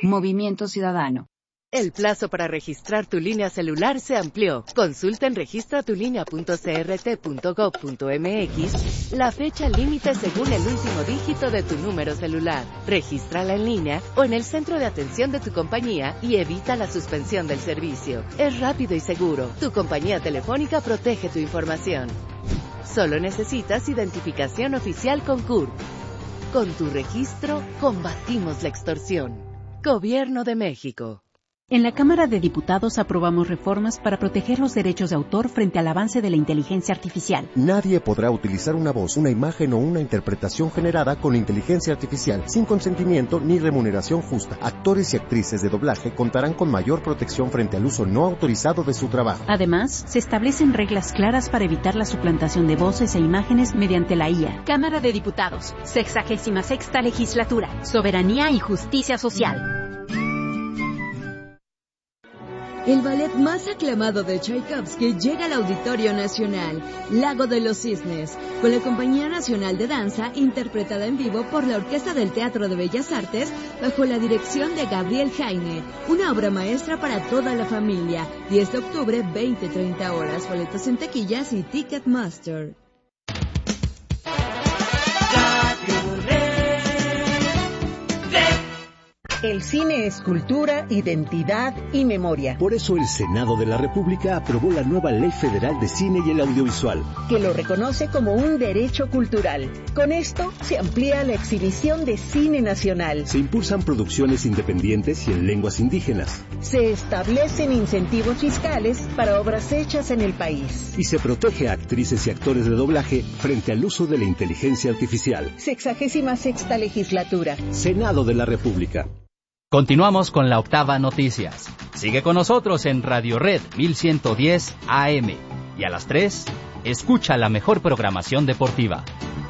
Movimiento Ciudadano. El plazo para registrar tu línea celular se amplió. Consulta en registratulinea.crt.gov.mx la fecha límite según el último dígito de tu número celular. Regístrala en línea o en el centro de atención de tu compañía y evita la suspensión del servicio. Es rápido y seguro. Tu compañía telefónica protege tu información. Solo necesitas identificación oficial con CURP. Con tu registro, combatimos la extorsión. Gobierno de México. En la Cámara de Diputados aprobamos reformas para proteger los derechos de autor frente al avance de la inteligencia artificial. Nadie podrá utilizar una voz, una imagen o una interpretación generada con inteligencia artificial sin consentimiento ni remuneración justa. Actores y actrices de doblaje contarán con mayor protección frente al uso no autorizado de su trabajo. Además, se establecen reglas claras para evitar la suplantación de voces e imágenes mediante la IA. Cámara de Diputados, 66ª Legislatura, Soberanía y Justicia Social. El ballet más aclamado de Tchaikovsky llega al Auditorio Nacional, Lago de los Cisnes, con la Compañía Nacional de Danza, interpretada en vivo por la Orquesta del Teatro de Bellas Artes, bajo la dirección de Gabriel Jaime. Una obra maestra para toda la familia. 10 de octubre, 20-30 horas. Boletos en taquillas y Ticketmaster. El cine es cultura, identidad y memoria. Por eso el Senado de la República aprobó la nueva Ley Federal de Cine y el Audiovisual, que lo reconoce como un derecho cultural. Con esto se amplía la exhibición de cine nacional. Se impulsan producciones independientes y en lenguas indígenas. Se establecen incentivos fiscales para obras hechas en el país. Y se protege a actrices y actores de doblaje frente al uso de la inteligencia artificial. 66ª Legislatura. Senado de la República. Continuamos con la octava noticias. Sigue con nosotros en Radio Red 1110 AM. Y a las 3, escucha la mejor programación deportiva.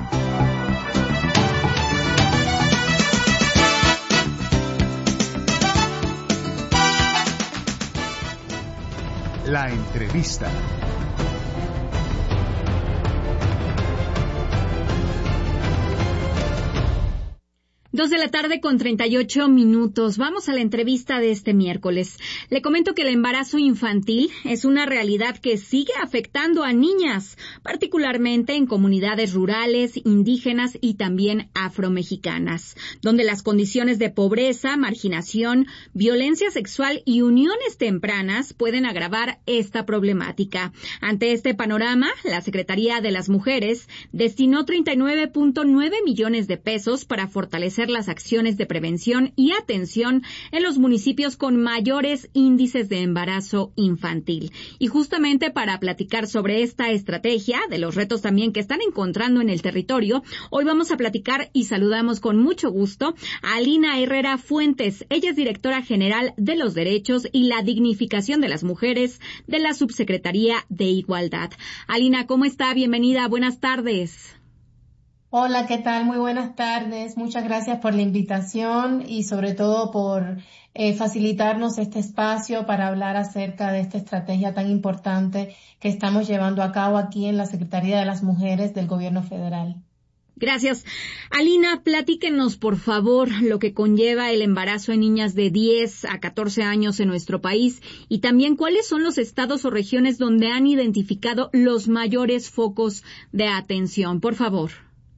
La entrevista. 2:38 p.m. Vamos a la entrevista de este miércoles. Le comento que el embarazo infantil es una realidad que sigue afectando a niñas, particularmente en comunidades rurales, indígenas y también afromexicanas, donde las condiciones de pobreza, marginación, violencia sexual y uniones tempranas pueden agravar esta problemática. Ante este panorama, la Secretaría de las Mujeres destinó 39.9 millones de pesos para fortalecer las acciones de prevención y atención en los municipios con mayores índices de embarazo infantil. Y justamente para platicar sobre esta estrategia, de los retos también que están encontrando en el territorio, hoy vamos a platicar y saludamos con mucho gusto a Alina Herrera Fuentes. Ella es directora general de los derechos y la dignificación de las mujeres de la Subsecretaría de Igualdad. Alina, ¿cómo está? Bienvenida, buenas tardes. Hola, ¿qué tal? Muy buenas tardes. Muchas gracias por la invitación y sobre todo por facilitarnos este espacio para hablar acerca de esta estrategia tan importante que estamos llevando a cabo aquí en la Secretaría de las Mujeres del Gobierno Federal. Gracias. Alina, platíquenos, por favor, lo que conlleva el embarazo en niñas de 10 a 14 años en nuestro país y también cuáles son los estados o regiones donde han identificado los mayores focos de atención. Por favor.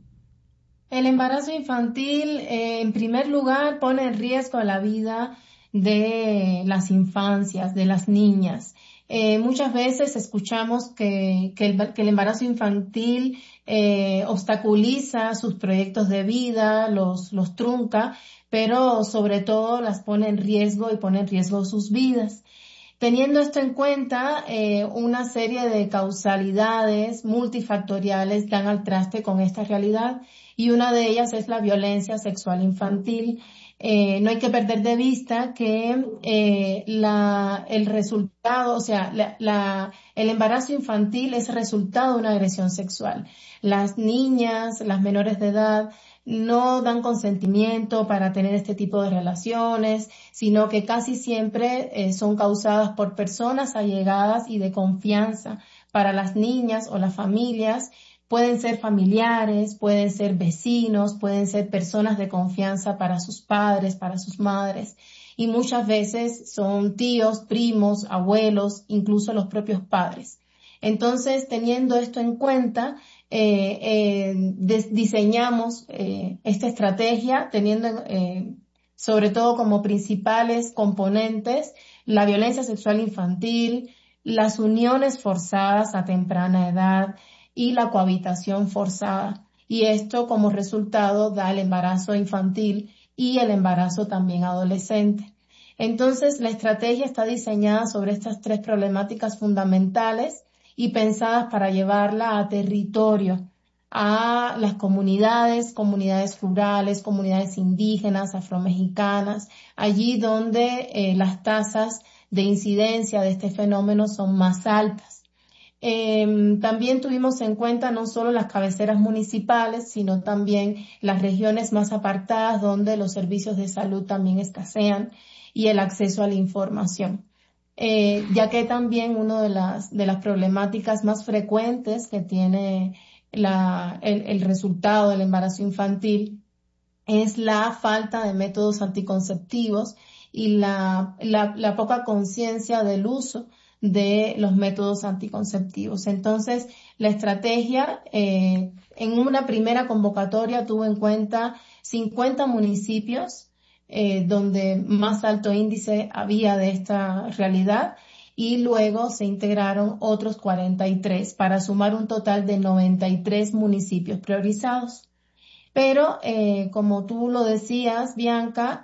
El embarazo infantil, en primer lugar, pone en riesgo la vida de las infancias, de las niñas. Muchas veces escuchamos que el embarazo infantil obstaculiza sus proyectos de vida, los trunca, pero sobre todo las pone en riesgo y pone en riesgo sus vidas. Teniendo esto en cuenta, una serie de causalidades multifactoriales dan al traste con esta realidad y una de ellas es la violencia sexual infantil. No hay que perder de vista que el resultado, o sea, el embarazo infantil es resultado de una agresión sexual. Las niñas, las menores de edad, no dan consentimiento para tener este tipo de relaciones, sino que casi siempre son causadas por personas allegadas y de confianza para las niñas o las familias. Pueden ser familiares, pueden ser vecinos, pueden ser personas de confianza para sus padres, para sus madres. Y muchas veces son tíos, primos, abuelos, incluso los propios padres. Entonces, teniendo esto en cuenta, diseñamos esta estrategia teniendo sobre todo como principales componentes la violencia sexual infantil, las uniones forzadas a temprana edad y la cohabitación forzada. Y esto como resultado da el embarazo infantil y el embarazo también adolescente. Entonces, la estrategia está diseñada sobre estas tres problemáticas fundamentales y pensadas para llevarla a territorio, a las comunidades rurales, comunidades indígenas, afromexicanas, allí donde las tasas de incidencia de este fenómeno son más altas. También tuvimos en cuenta no solo las cabeceras municipales, sino también las regiones más apartadas donde los servicios de salud también escasean y el acceso a la información. Ya que también una de las problemáticas más frecuentes que tiene el resultado del embarazo infantil es la falta de métodos anticonceptivos y la poca conciencia del uso de los métodos anticonceptivos. Entonces, la estrategia en una primera convocatoria tuvo en cuenta 50 municipios donde más alto índice había de esta realidad y luego se integraron otros 43 para sumar un total de 93 municipios priorizados. Pero, como tú lo decías, Bianca,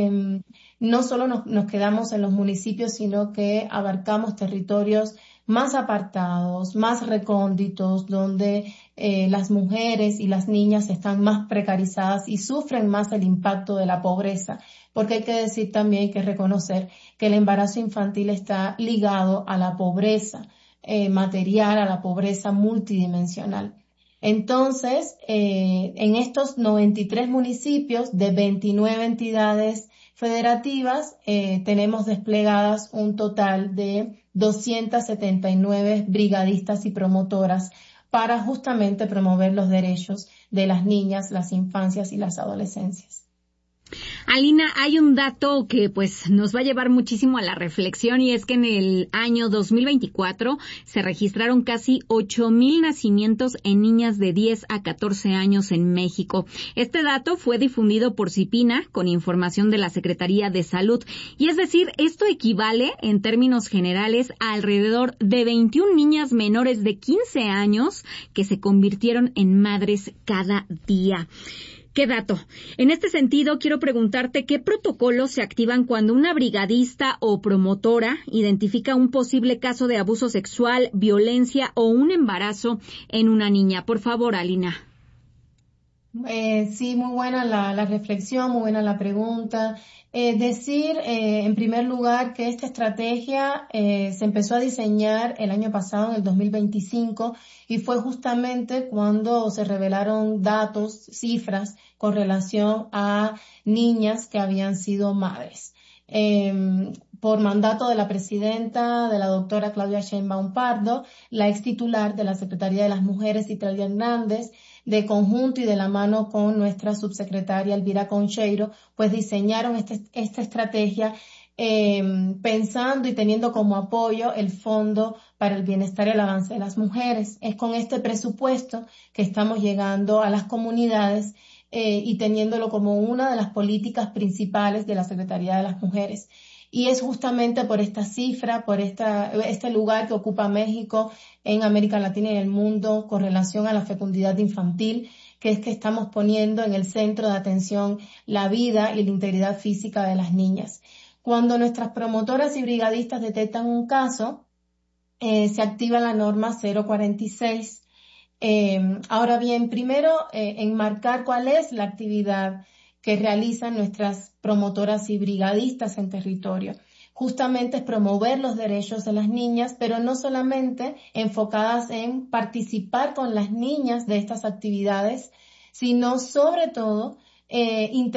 no solo nos quedamos en los municipios, sino que abarcamos territorios más apartados, más recónditos, donde las mujeres y las niñas están más precarizadas y sufren más el impacto de la pobreza, porque hay que decir también, hay que reconocer que el embarazo infantil está ligado a la pobreza material, a la pobreza multidimensional. Entonces, en estos 93 municipios de 29 entidades federativas, tenemos desplegadas un total de 279 brigadistas y promotoras para justamente promover los derechos de las niñas, las infancias y las adolescencias. Alina, hay un dato que pues nos va a llevar muchísimo a la reflexión y es que en el año 2024 se registraron casi 8,000 nacimientos en niñas de 10 a 14 años en México. Este dato fue difundido por CIPINA con información de la Secretaría de Salud y es decir, esto equivale en términos generales a alrededor de 21 niñas menores de 15 años que se convirtieron en madres cada día. ¿Qué dato? En este sentido, quiero preguntarte qué protocolos se activan cuando una brigadista o promotora identifica un posible caso de abuso sexual, violencia o un embarazo en una niña. Por favor, Alina. Sí, muy buena la reflexión, muy buena la pregunta. Decir, en primer lugar, que esta estrategia se empezó a diseñar el año pasado, en el 2025, y fue justamente cuando se revelaron datos, cifras, con relación a niñas que habían sido madres. Por mandato de la presidenta, de la doctora Claudia Sheinbaum Pardo, la ex titular de la Secretaría de las Mujeres, Italia Hernández, de conjunto y de la mano con nuestra subsecretaria Elvira Concheiro, pues diseñaron esta estrategia pensando y teniendo como apoyo el Fondo para el Bienestar y el Avance de las Mujeres. Es con este presupuesto que estamos llegando a las comunidades y teniéndolo como una de las políticas principales de la Secretaría de las Mujeres. Y es justamente por esta cifra, por este lugar que ocupa México en América Latina y en el mundo con relación a la fecundidad infantil, que es que estamos poniendo en el centro de atención la vida y la integridad física de las niñas. Cuando nuestras promotoras y brigadistas detectan un caso, se activa la norma 046. Ahora bien, primero enmarcar cuál es la actividad que realizan nuestras promotoras y brigadistas en territorio. Justamente es promover los derechos de las niñas, pero no solamente enfocadas en participar con las niñas de estas actividades, sino sobre todo